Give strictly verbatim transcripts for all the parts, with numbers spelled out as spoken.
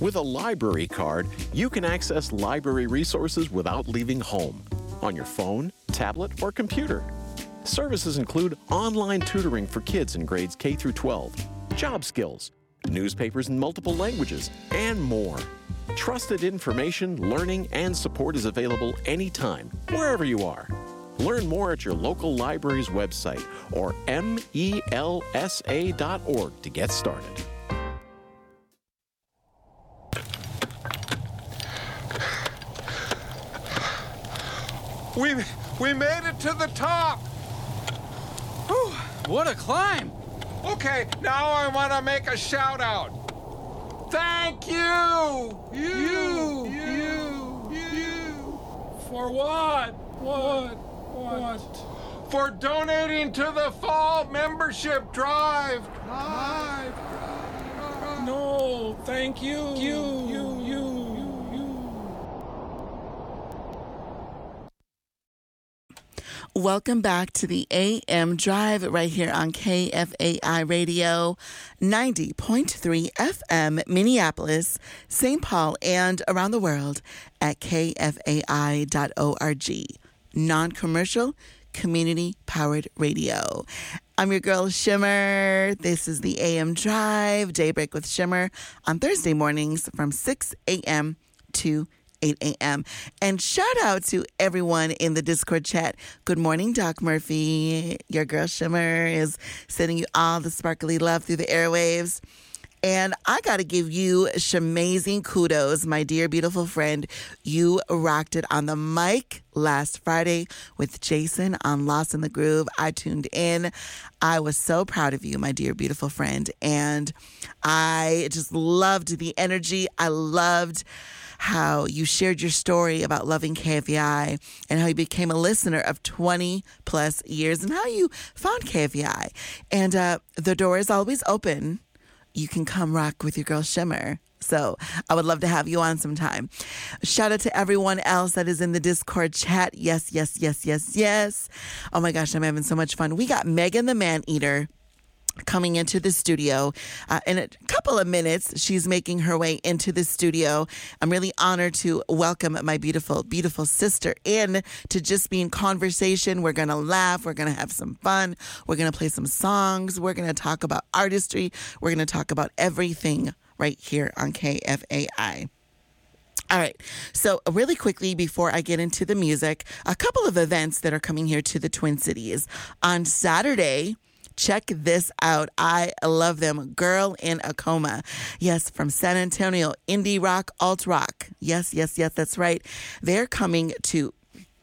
With a library card, you can access library resources without leaving home, on your phone, tablet, or computer. Services include online tutoring for kids in grades K through twelve, job skills, newspapers in multiple languages, and more. Trusted information, learning, and support is available anytime, wherever you are. Learn more at your local library's website or M E L S A dot org to get started. We, we made it to the top! Whew, what a climb! Okay, now I want to make a shout out. Thank you! You! You! You! you. For what? What? What? For donating to the fall membership drive. Drive. No, thank you. You. You. You. Welcome back to the A M Drive right here on K F A I Radio, ninety point three F M, Minneapolis, Saint Paul, and around the world at K F A I dot org. Non-commercial, community-powered radio. I'm your girl, Shimmer. This is the A M Drive, Daybreak with Shimmer, on Thursday mornings from six a.m. to eight a.m. And shout out to everyone in the Discord chat. Good morning, Doc Murphy. Your girl Shimmer is sending you all the sparkly love through the airwaves. And I got to give you shamazing kudos, my dear, beautiful friend. You rocked it on the mic last Friday with Jason on Lost in the Groove. I tuned in. I was so proud of you, my dear, beautiful friend. And I just loved the energy. I loved how you shared your story about loving K F A I and how you became a listener of twenty plus years and how you found K F A I. And uh, the door is always open. You can come rock with your girl Shimmer. So I would love to have you on sometime. Shout out to everyone else that is in the Discord chat. Yes, yes, yes, yes, yes. Oh my gosh, I'm having so much fun. We got Megan the Man-Eater coming into the studio. Uh, in a couple of minutes, she's making her way into the studio. I'm really honored to welcome my beautiful, beautiful sister in to just be in conversation. We're going to laugh. We're going to have some fun. We're going to play some songs. We're going to talk about artistry. We're going to talk about everything right here on K F A I. All right. So really quickly, before I get into the music, a couple of events that are coming here to the Twin Cities. On Saturday, check this out. I love them. Girl in a Coma. Yes, from San Antonio. Indie rock, alt rock. Yes, yes, yes, that's right. They're coming to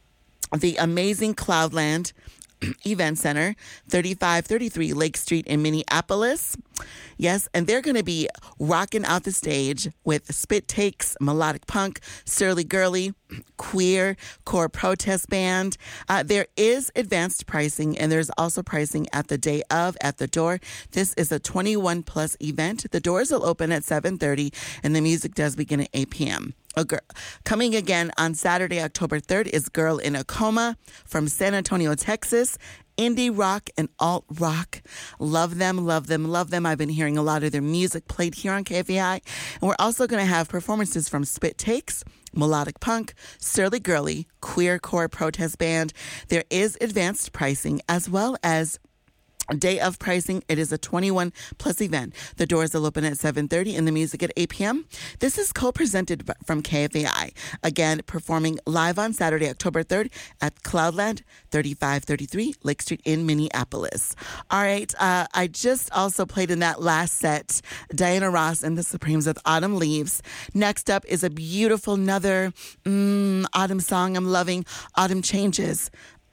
the amazing Cloudland Event Center, thirty-five thirty-three Lake Street in Minneapolis. Yes, and they're going to be rocking out the stage with Spit Takes, Melodic Punk, Surly Girly, Queer, Core Protest Band. Uh, there is advanced pricing, and there's also pricing at the day of at the door. This is a twenty-one plus event. The doors will open at seven thirty, and the music does begin at eight p.m. A girl, coming again on Saturday, October third, is Girl in a Coma from San Antonio, Texas. Indie rock and alt rock. Love them, love them, love them. I've been hearing a lot of their music played here on K F A I. And we're also going to have performances from Spit Takes, Melodic Punk, Surly Girly, Queer Core Protest Band. There is advanced pricing as well as day of pricing. It is a twenty-one plus event. The doors will open at seven thirty and the music at eight p.m. This is co-presented from K F A I. Again, performing live on Saturday, October third at Cloudland, thirty-five thirty-three Lake Street in Minneapolis. All right. Uh, I just also played in that last set Diana Ross and the Supremes with Autumn Leaves. Next up is a beautiful another mm, autumn song I'm loving, Autumn Changes.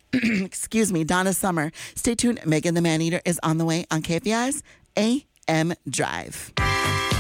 Excuse me, Donna Summer. Stay tuned. Megan the Man-Eater is on the way on K F A I's A M Drive.